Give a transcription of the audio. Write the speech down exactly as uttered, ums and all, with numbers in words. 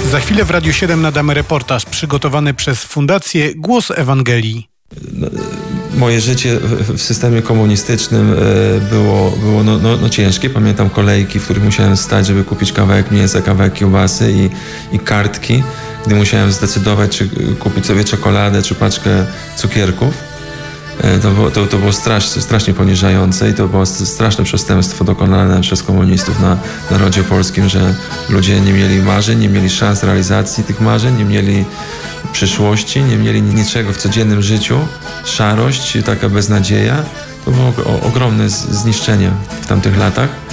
Za chwilę w Radiu siedem nadamy reportaż przygotowany przez Fundację Głos Ewangelii. Moje życie w systemie komunistycznym było, było no, no, no ciężkie. Pamiętam kolejki, w których musiałem stać, żeby kupić kawałek mięsa, kawałek kiełbasy i, i kartki, gdy musiałem zdecydować, czy kupić sobie czekoladę, czy paczkę cukierków. To było, to, to było strasz, strasznie poniżające i to było straszne przestępstwo dokonane przez komunistów na narodzie polskim, że ludzie nie mieli marzeń, nie mieli szans realizacji tych marzeń, nie mieli przyszłości, nie mieli niczego w codziennym życiu. Szarość, taka beznadzieja. To było ogromne zniszczenie w tamtych latach.